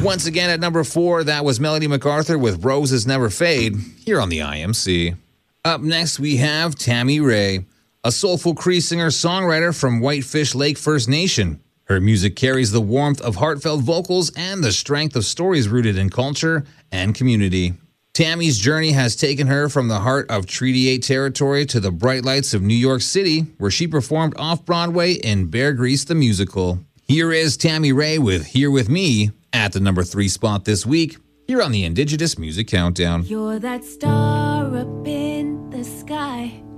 Once again at number 4, that was Melody MacArthur with Roses Never Fade, here on the IMC. Up next, we have Tammy Rae, a soulful Cree singer-songwriter from Whitefish Lake First Nation. Her music carries the warmth of heartfelt vocals and the strength of stories rooted in culture and community. Tammy's journey has taken her from the heart of Treaty 8 territory to the bright lights of New York City, where she performed off-Broadway in Bear Grease the Musical. Here is Tammy Rae with Here With Me at the number 3 spot this week, here on the Indigenous Music Countdown. You're that star up in the sky,